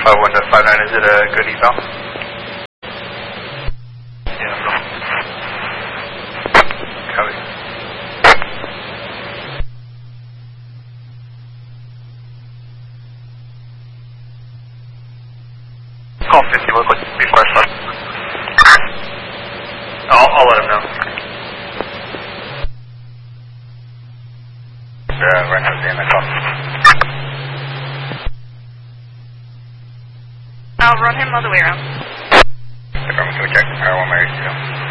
51 to 59, is it a good eval? Yeah, no. Copy. Call 50, look like to be flash left. I'll let him know. Right now, Dan, I call. I'll run him all the way around. If I'm going to check power 1 Mary 2.